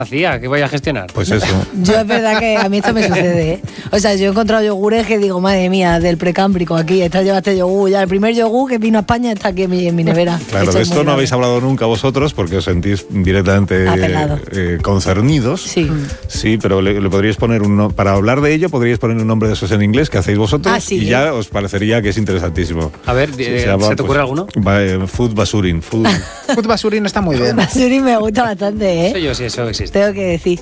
¿Qué voy a gestionar? Pues eso. Yo es verdad que a mí esto me sucede, ¿eh? O sea, yo he encontrado yogures que digo, madre mía, del precámbrico aquí, lleva este yogur, ya el primer yogur que vino a España está aquí en mi nevera. Claro, de esto no habéis hablado nunca vosotros porque os sentís directamente concernidos. Sí. Sí, pero le podríais poner para hablar de ello, podríais poner un nombre de esos en inglés que hacéis vosotros y ya os parecería que es interesantísimo. A ver, ¿se te ocurre alguno? Food basurin. Food basurin está muy bien. Food basurin me gusta bastante, ¿eh? Yo sí, eso existe. Tengo que decir.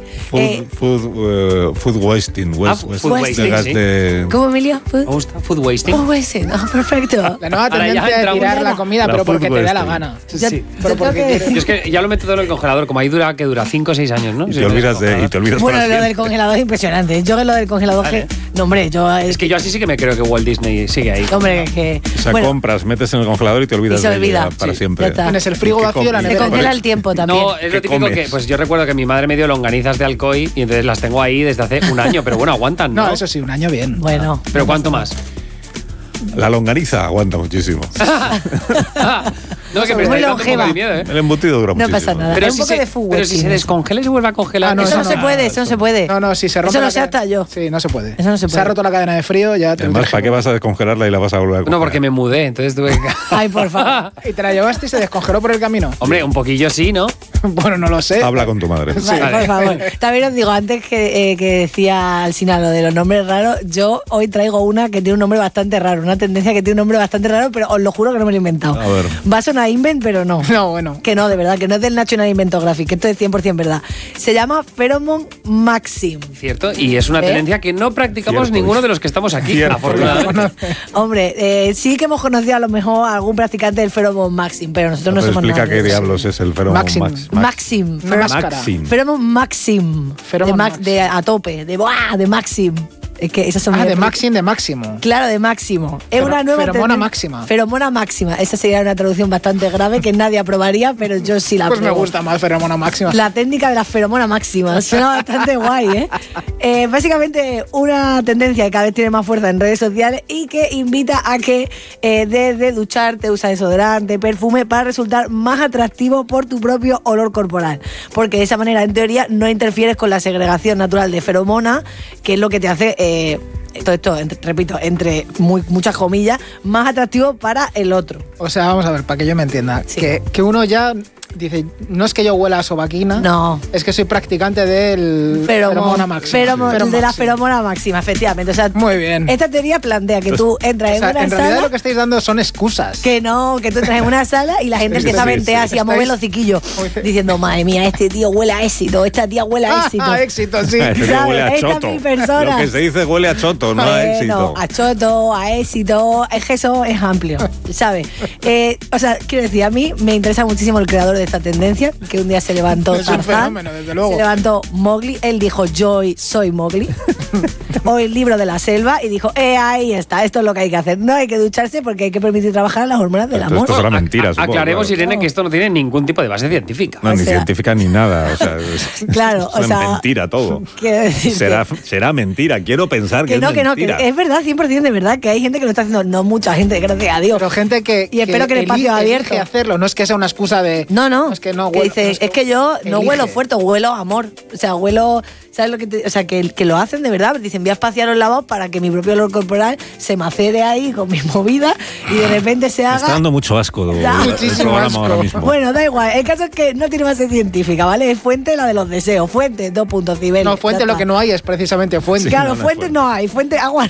Food wasting. Food wasting, sí. ¿Cómo, Emilio? Me gusta. Food wasting. Food wasting, perfecto. La nueva tendencia de tirar la comida, pero porque te da la gana. Sí. Yo es que ya lo meto todo en el congelador, como ahí dura 5 o 6 años, ¿no? Y te olvidas bueno, lo del congelador es impresionante. Yo que lo del congelador no, hombre, es que yo así sí que me creo que Walt Disney sigue ahí. Hombre, que o sea, compras, metes en el congelador y te olvidas de ella para siempre. Tienes el frigo vacío, la nevera. Se congela el tiempo también. No, es lo típico que pues yo recuerdo que mi madre me dio longanizas de Alcoy y entonces las tengo ahí desde hace un año, pero bueno, aguantan, ¿no? No, eso sí, un año bien. Bueno. ¿Pero cuánto más? La longaniza aguanta muchísimo. No, que me muy está longeva. De miedo, ¿eh? El embutido dura muchísimo. No pasa nada. Pero, un poco de food pero si se descongela y se vuelve a congelar. Eso no se puede, eso no se puede. No, si se rompe. Eso no sé hasta yo. Sí, no se puede. Eso no se puede. Se ha roto la cadena de frío, ya te. Además, ¿para qué vas a descongelarla y la vas a volver a congelar? No, porque me mudé, entonces tuve que. Ay, por favor. ¿Y te la llevaste y se descongeló por el camino? Hombre, un poquillo sí, ¿no? Bueno, no lo sé. Habla con tu madre. Vale, por favor. También os digo, antes que decía Alsina lo de los nombres raros, yo hoy traigo una que tiene un nombre bastante raro, una tendencia que tiene un nombre bastante raro, pero os lo juro que no me lo he inventado. A ver. Va a sonar invent, pero no. No, bueno. Que no, de verdad, que no es del National Inventographic, que esto es 100% verdad. Se llama Pheromone Maxim. Cierto, y es una tendencia que no practicamos ninguno de los que estamos aquí, afortunadamente. Hombre, sí que hemos conocido a lo mejor a algún practicante del Pheromone Maxim, pero nosotros no somos explica nada. qué diablos es el Pheromone Maxim. Pheromone Maxim. De a tope, de Maxim. Es que esas son de Maxim, de máximo. Claro, de máximo. Es una nueva feromona máxima. Feromona máxima. Esa sería una traducción bastante grave que nadie aprobaría, pero yo sí la Pues apruebo. me gusta más feromona máxima. La técnica de la feromona máxima. Suena bastante guay, ¿eh? Básicamente una tendencia que cada vez tiene más fuerza en redes sociales y que invita a que desde ducharte, usa desodorante, perfume para resultar más atractivo por tu propio olor corporal. Porque de esa manera, en teoría, no interfieres con la segregación natural de feromona, que es lo que te hace... todo esto, repito, entre muchas comillas, más atractivo para el otro. O sea, vamos a ver, para que yo me entienda, Sí. que uno ya dice, no es que yo huela a sobaquina, No. es que soy practicante del feromona máxima. De la feromona máxima, efectivamente. O sea, muy bien. Esta teoría plantea que tú entras en una en realidad sala... lo que estáis dando son excusas. Que no, que tú entras en una sala y la gente empieza a ventear así, a mover los hociquillos, diciendo, madre mía, este tío huele a éxito, esta tía huele a éxito. Éxito, sí. Este tío huele a Esta choto. es mi persona. Lo que se dice huele a choto, no a éxito. A choto, a éxito, es que eso es amplio, ¿sabes? O sea, quiero decir, a mí me interesa muchísimo el creador de esta tendencia, que un día se levantó Es un Tarzán, fenómeno, desde luego. se levantó Mowgli, él dijo, yo hoy soy Mowgli, hoy el libro de la selva, y dijo, ahí está, esto es lo que hay que hacer, no hay que ducharse porque hay que permitir trabajar las hormonas del amor. Esto será mentira, supongo. Aclaremos, claro. Irene, que esto no tiene ningún tipo de base científica. No, ni científica ni nada. O sea, Claro, es mentira todo. Quiero decir Será mentira. Quiero pensar que es mentira. Que es verdad, 100% de verdad, que hay gente que lo está haciendo, no mucha gente, gracias a Dios. Pero gente que y espero que el espacio abierto hacerlo, no es que sea una excusa de no, es que no que huelo, dice, es que yo no elige. huelo fuerte, huelo a amor, o sea, huelo, ¿sabes lo que o sea, que lo hacen de verdad? Dicen, voy a espaciar los lavabos para que mi propio olor corporal se macere ahí con mi movida y de repente se haga... Me está dando mucho asco el Muchísimo programa asco. ahora mismo. Bueno, da igual, el caso es que no tiene base científica, ¿vale? Es fuente la de los deseos, fuente, 2 puntos, Cibeles. No, fuente lo que no hay es precisamente fuente. Claro, no fuentes no hay, agua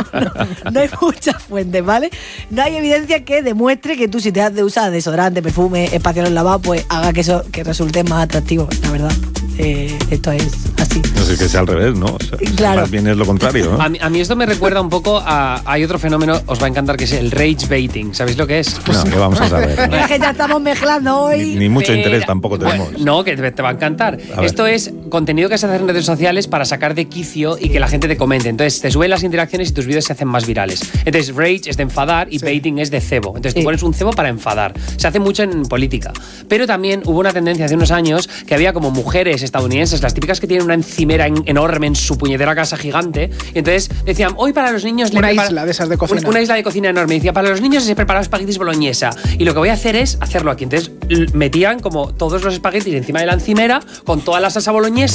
no hay muchas fuentes, ¿vale? No hay evidencia que demuestre que tú si te has de usar desodorante, perfume, espaciar los lavados, pues haga que eso que resulte más atractivo, la verdad. Esto es así. No sé, que sea al revés, ¿no? O sea, Claro. Más bien es lo contrario, ¿no? A mí esto me recuerda un poco a... Hay otro fenómeno, os va a encantar, que es el rage baiting. ¿Sabéis lo que es? No, que vamos a saber. ¿no? Es que ya estamos mezclando hoy. Ni mucho interés tampoco tenemos. Bueno, no, que te va a encantar. Esto es contenido que se hace en redes sociales para sacar de quicio y que la gente te comente. Entonces te suben las interacciones y tus vídeos se hacen más virales. Entonces rage es de enfadar y baiting es de cebo. Entonces tú pones un cebo para enfadar. Se hace mucho en política. Pero también hubo una tendencia hace unos años que había como mujeres estadounidenses, las típicas que tienen una encimera enorme en su puñetera casa gigante. Y entonces decían, hoy para los niños... Una isla de esas de cocina. Una isla de cocina enorme. Y decía, para los niños se preparaba espaguetis boloñesa. Y lo que voy a hacer es hacerlo aquí. Entonces metían como todos los espaguetis encima de la encimera con toda la salsa boloñesa